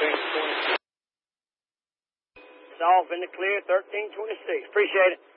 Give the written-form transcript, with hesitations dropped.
It's off in the clear, 1326. Appreciate it.